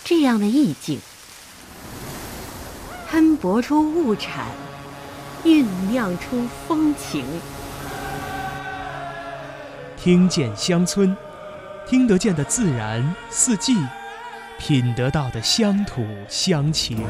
这样的意境，喷薄出物产，酝酿出风情。 听见乡村，听得见的自然四季，品得到的乡土乡情。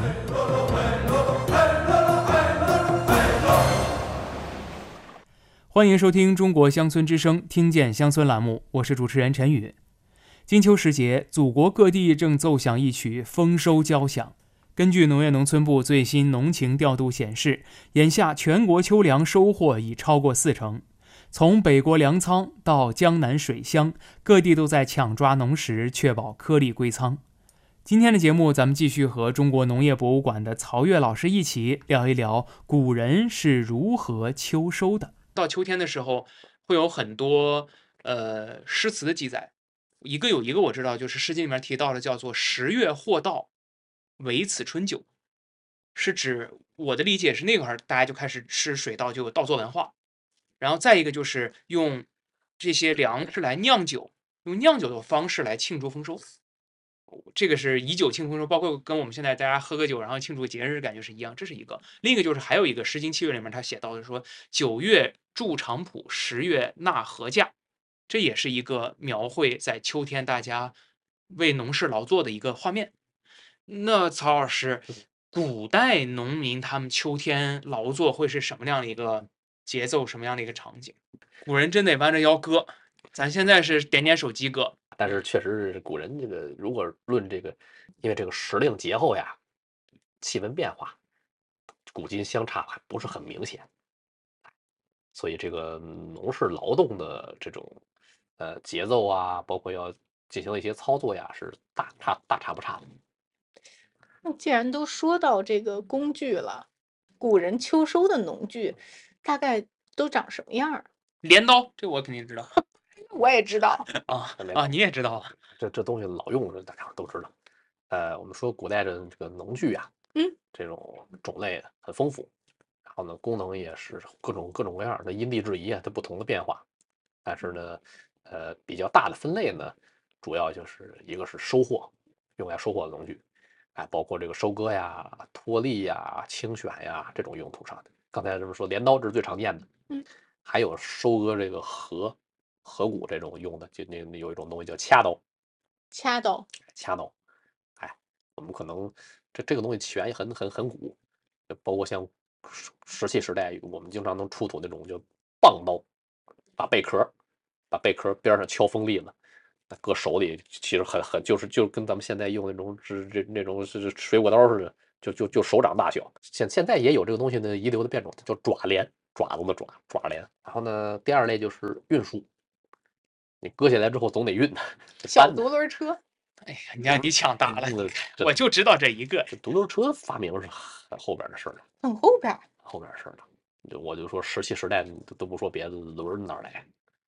欢迎收听中国乡村之声听见乡村栏目，我是主持人陈宇。金秋时节，祖国各地正奏响一曲丰收交响。根据农业农村部最新农情调度显示，眼下全国秋粮收获已超过40%。从北国粮仓到江南水乡，各地都在抢抓农时，确保颗粒归仓。今天的节目，咱们继续和中国农业博物馆的曹越老师一起聊一聊古人是如何秋收的。到秋天的时候，会有很多诗词的记载。有一个我知道，就是《诗经》里面提到的，叫做“十月或到，唯此春酒”，是指我的理解是那会儿大家就开始吃水稻，就有稻作文化。然后再一个就是用这些粮食来酿酒，用酿酒的方式来庆祝丰收。这个是以酒庆丰收，包括跟我们现在大家喝个酒，然后庆祝节日感觉是一样，这是一个。另一个就是还有一个《诗经·七月》里面他写到的说，9月筑场圃，10月纳禾稼，这也是一个描绘在秋天大家为农事劳作的一个画面。那曹老师，古代农民他们秋天劳作会是什么样的一个节奏，什么样的一个场景？古人真得弯着腰割，咱现在是点点手机割。 但是确实是古人这个，如果论这个，因为这个时令节后呀，气温变化，古今相差还不是很明显，所以这个农事劳动的这种节奏啊，包括要进行的一些操作呀，是大差不差的。 那既然都说到这个工具了，古人秋收的农具大概都长什么样儿？ 镰刀，这我肯定知道。 我也知道啊，你也知道啊？ 这东西老用的，大家都知道。我们说古代的这个农具啊，这种种类很丰富，然后呢，功能也是各种各样的，因地制宜啊，它不同的变化。但是呢，比较大的分类呢，主要就是一个是收获，用来收获的农具，包括这个收割呀、脱粒呀、清选呀这种用途上的。刚才这么说，镰刀这是最常见的，还有收割这个禾谷这种用的，就那有一种东西叫掐刀， 掐刀， 我们可能这个东西起源也很古，包括像石器时代，我们经常能出土那种叫棒刀，把贝壳边上敲锋利了，搁手里，其实就跟咱们现在用那种是水果刀似的，就手掌大小。现在也有这个东西的遗留的变种，叫爪镰，爪子的爪镰。然后呢，第二类就是运输，你割下来之后总得运， 小独轮车。 哎呀，你抢答了，我就知道这一个。 这独轮车发明是很后边的事了， 很后边的事了。我就说石器时代都不说别的，轮哪来？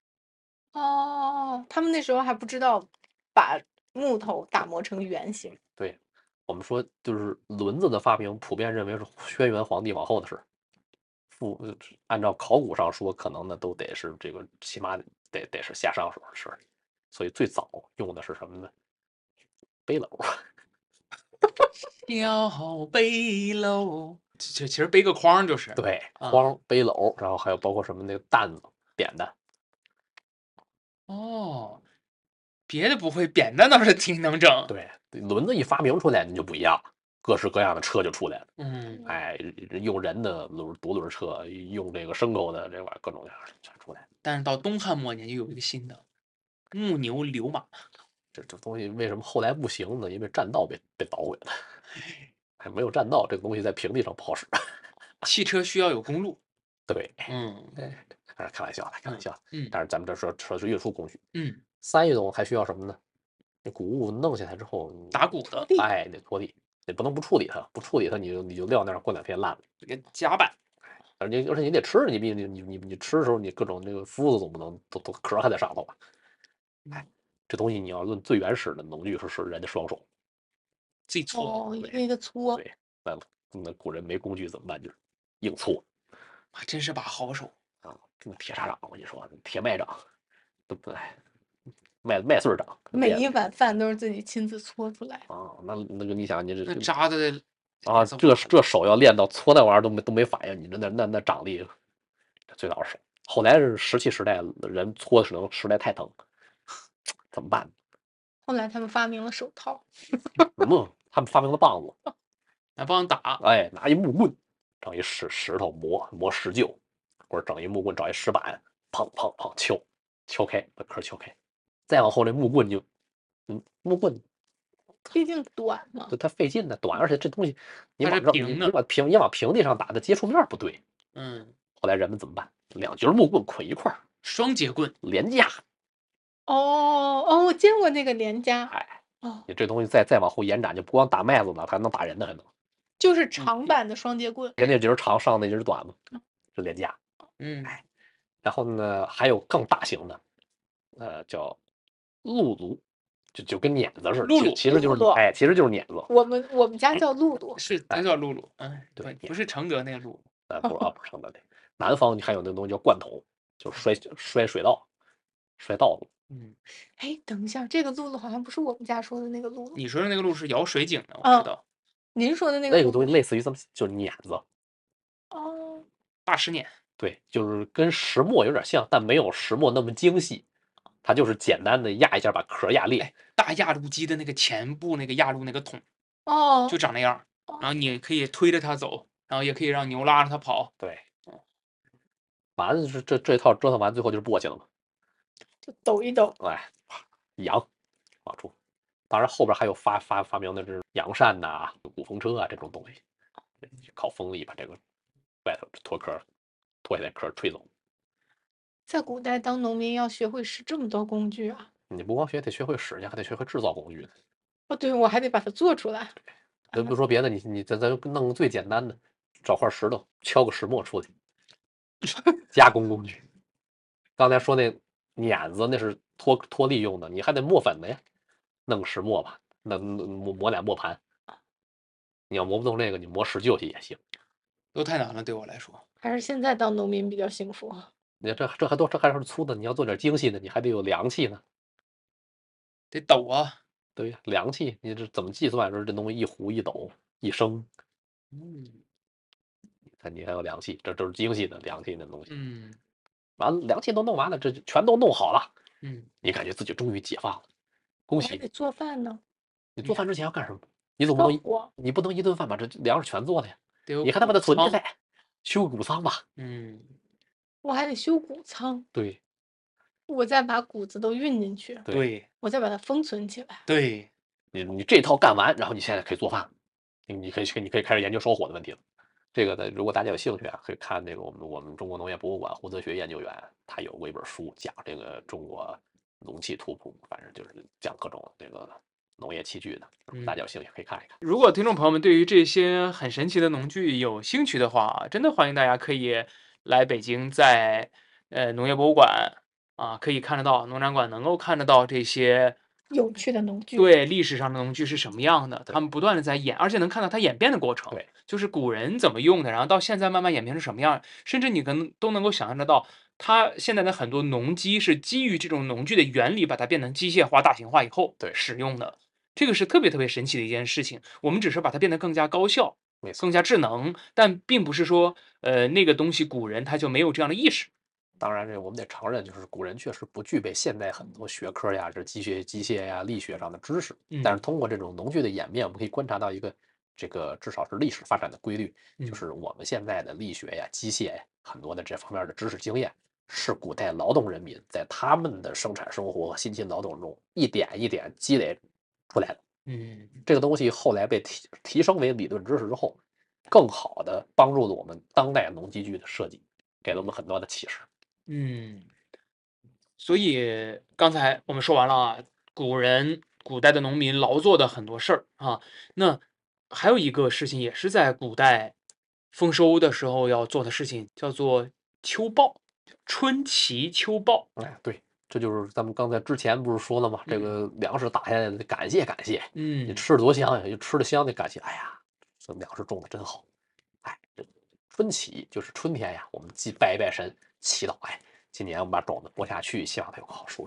哦，他们那时候还不知道把木头打磨成圆形。 对，我们说就是轮子的发明，普遍认为是轩辕皇帝往后的事。按照考古上说，可能呢都得是这个，起码得是夏商时候的事。所以最早用的是什么呢？背篓。 小背篓，其实背个筐就是。 对，筐、背篓，然后还有包括什么那个担子、扁担。 哦，别的不会，扁担倒是挺能整。 对，轮子一发明出来，你就不一样了，各式各样的车就出来了。用人的独轮车，用这个牲口的这玩意儿，各种各样的全出来了。 但是到东汉末年就有一个新的木牛流马。 这东西为什么后来不行呢？因为栈道被捣毁了，还没有栈道，这个东西在平地上不好使。 汽车需要有公路。 对， 对， 开玩笑的，开玩笑。但是是咱们这说的是运输工具。 三一种还需要什么呢？那谷物弄下来之后， 打谷的， 得拖地，你不能不处理它，你就撂那儿，过2天烂了。 这个夹板， 而且你得吃，你吃的时候，你各种那个麸子总不能都壳还在上头吧？这东西你要论最原始的农具是人的双手自己搓， 一个搓。 对，那古人没工具怎么办？就是硬搓。 真是把好手啊！铁砂掌，我跟你说，铁麦掌，对不对？ 麦穗长。 每一碗饭都是自己亲自搓出来啊，那个你想你这渣子的啊，这手要练到搓那玩意儿都没反应，你那掌力，最早是后来是石器时代人搓的实在太疼，怎么办？ 后来他们发明了手套， 他们发明了棒子， 拿棒打， 哎，拿一木棍，整一石头磨石臼，或者整一木棍找一石板，砰砰砰敲开，把壳敲开，再往后这木棍就，木棍毕竟短嘛， 它费劲的短，而且这东西你往平地上打的接触面不对，后来人们怎么办？两节木棍捆一块儿， 双节棍连架。 我见过那个连夹， 你这东西再往后延展，就不光打麦子了，还能打人呢，还能。 就是长版的双节棍， 那节长上那节短嘛，是连架。然后呢，还有更大型的，叫露炉，就跟碾子似的，其实就是碾子。 我们家叫露露， 是咱叫露露， 对， 不是承德那个露， 不是承德那。南方还有那个东西叫罐头，就是摔水道，摔道路。 等一下，这个露露好像不是我们家说的那个露露。 你说的那个露是舀水井的，我知道。 您说的那个东西类似于就是碾子。 大石碾。 对，就是跟石磨有点像，但没有石磨那么精细，它就是简单的压一下把壳压裂。 大压路机的那个前部那个压路那个桶，就长那样，然后你可以推着它走，然后也可以让牛拉着它跑。 对，完了是这套折腾完，最后就是簸箕了嘛， 就抖一抖， 扬往出。当然后边还有发明的这扬扇呐、鼓风车啊这种东西，靠风力把这个外头脱下来壳吹走。 在古代当农民要学会使这么多工具啊！ 你不光得学会使，你还得学会制造工具呢。 对，我还得把它做出来。 咱不说别的，咱弄个最简单的，找块石头敲个石磨出去，加工工具。刚才说那碾子那是脱粒用的，你还得磨粉的呀，弄个石磨吧，磨俩磨盘。你要磨不动这个，你磨石臼去也行。 都太难了，对我来说。 还是现在当农民比较幸福。 你这还是粗的，你要做点精细的，你还得有量器呢， 得斗啊。 对呀，量器你这怎么计算？说这东西一壶一斗一升，你还有量器，这都是精细的量器的东西。完了，量器都弄完了，这全都弄好了。你感觉自己终于解放了，恭喜！ 还得做饭呢。 你做饭之前要干什么？你不能一顿饭把这粮食全做了呀？你还得把它存起来，修谷仓吧。 我还得修谷仓。 对。 我再把谷子都运进去。 对。 我再把它封存起来。 对。 你这套干完，然后你现在可以做饭，你可以开始研究烧火的问题了。这个呢，如果大家有兴趣啊，可以看这个我们中国农业博物馆胡泽学研究员他有过一本书讲这个中国农器图谱，反正就是讲各种这个农业器具的，大家有兴趣可以看一看。 如果听众朋友们对于这些很神奇的农具有兴趣的话，真的欢迎大家可以来北京，在农业博物馆啊，可以看得到农展馆能够看得到这些有趣的农具。 对，历史上的农具是什么样的，他们不断的在而且能看到它演变的过程。 对， 就是古人怎么用的，然后到现在慢慢演变成什么样，甚至你都能够想象得到，它现在的很多农机是基于这种农具的原理，把它变成机械化、大型化以后使用的。这个是特别特别神奇的一件事情。我们只是把它变得更加高效、更加智能，但并不是说那个东西古人他就没有这样的意识。 当然，我们得承认，就是古人确实不具备现代很多学科呀，这机械呀、力学上的知识。但是通过这种农具的演变，我们可以观察到一个这个至少是历史发展的规律，就是我们现在的力学呀、机械呀，很多的这方面的知识经验，是古代劳动人民在他们的生产生活和辛勤劳动中一点一点积累出来的。这个东西后来被提升为理论知识之后，更好的帮助了我们当代农机具的设计，给了我们很多的启示。 所以刚才我们说完了啊，古代的农民劳作的很多事儿啊，那还有一个事情也是在古代丰收的时候要做的事情，叫做秋报，春祈秋报。 对，这就是咱们刚才之前不是说了吗？这个粮食打下来的感谢感谢，你吃的多香呀，就吃的香的感谢，哎呀，这粮食种的真好。这春祈就是春天呀，我们拜一拜神，祈祷，今年我们把种子播下去，希望它有个好收成。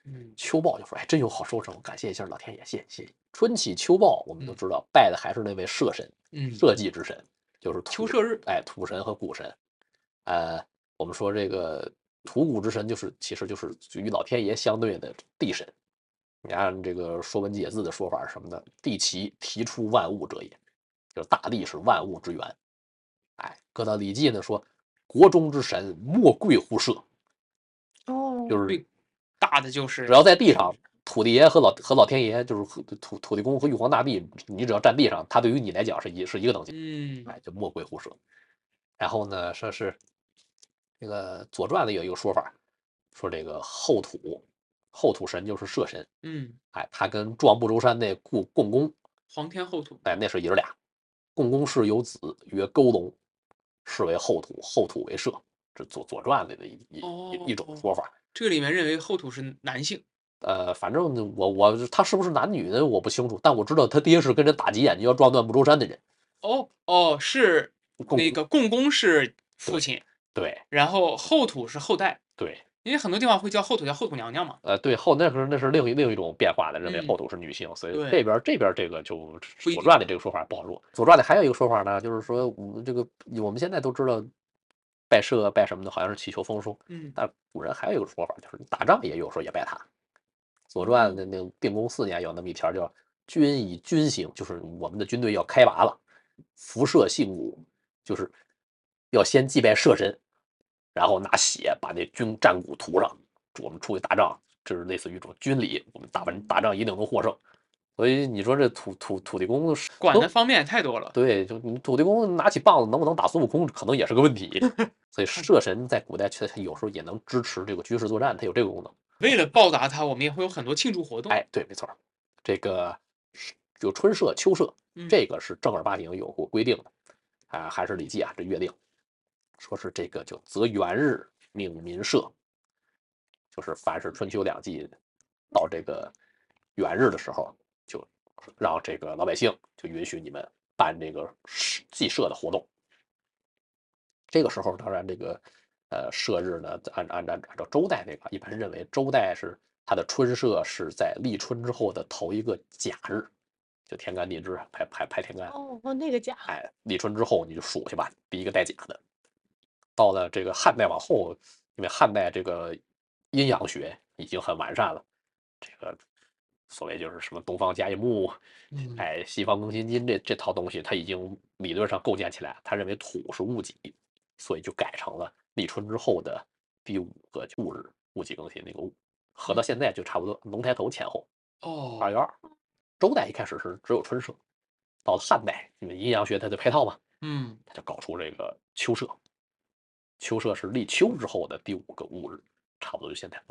秋报就说，哎，真有好收成，感谢一下老天爷，谢谢。春起秋报，我们都知道拜的还是那位社神，社稷之神，就是秋社日， 土神和谷神。我们说这个土谷之神其实就是与老天爷相对的地神。你按这个《说文解字》的说法是什么呢？地其提出万物者也，就是大地是万物之源。搁到《礼记》呢说，国中之神，莫贵乎社。就是最大的就是只要在地上，土地爷和老天爷，就是土地公和玉皇大帝，你只要站地上，他对于你来讲是一个等级。就莫贵乎社。然后呢，说是这个《左传》里有一个说法，说这个后土神就是社神。他跟壮不周山那共工皇天后土， 那是爷儿俩。共工氏有子曰勾龙，是为后土，后土为社。这左传里的一种说法。 这里面认为后土是男性。 反正他是不是男女的我不清楚，但我知道他爹是跟人打急眼就要撞断不周山的人。 是那个共工是父亲， 对， 然后后土是后代， 对， 因为很多地方会叫后土叫后土娘娘嘛。 对，那是另一种变化的，认为后土是女性，所以这边这个就左传的这个说法不好说。左传里还有一个说法呢，就是说我们现在都知道拜社拜什么的，好像是祈求丰收。但古人还有一个说法，就是打仗也有时候也拜他。左传的那个定公4年有那么一条叫“军以军行”，就是我们的军队要开拔了，辐射信物，就是要先祭拜社神，然后拿血把那战鼓涂上。我们出去打仗，这是类似于一种军礼，我们打仗一定能获胜。所以你说这土地公管的方面也太多了。 对，就你土地公拿起棒子能不能打孙悟空，可能也是个问题。所以社神在古代确实有时候也能支持这个军事作战，它有这个功能。 为了报答他，我们也会有很多庆祝活动。 对，没错，这个有春社、秋社，这个是正儿八经有过规定的。还是《礼记》这约定，说是这个就择元日命民社，就是凡是春秋2季到这个元日的时候，就让这个老百姓就允许你们办这个祭社的活动。这个时候，当然这个社日呢，按照周代那个，一般认为周代是它的春社是在立春之后的头一个甲日，就天干地支排天干。 那个甲。 立春之后你就数去吧，第一个带甲的。到了这个汉代往后，因为汉代这个阴阳学已经很完善了，这个所谓就是什么东方甲乙木，西方庚辛金这套东西，它已经理论上构建起来。他认为土是戊己，所以就改成了立春之后的第5个戊日，戊己庚辛那个戊，合到现在就差不多龙抬头前后。2月2。周代一开始是只有春社，到了汉代，因为阴阳学它的配套嘛，他就搞出这个秋社。秋社是立秋之后的第5个戊日，差不多就现在